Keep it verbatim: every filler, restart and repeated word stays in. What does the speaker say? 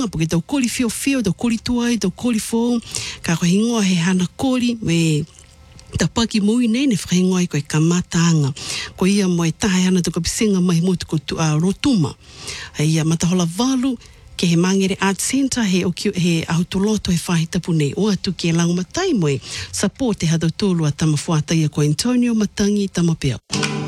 po ke tau koli fio fio, tau koli tuai, tau koli fōu, ka koe hingoa he hana koli, we ta paki mui nei ne whahingoa i koe kamatanga. Ko ia mo e tahe ana tuka pisenga mai mo tuko uh, rotuma. Ia matahola walu, ke he Mangere Art Centre, he, he, he ahutoloto he whahitapu nei. O atu ke langu matai moe, support e hadau tōlua tama whuataia ko Antonio Matangi Tamapea.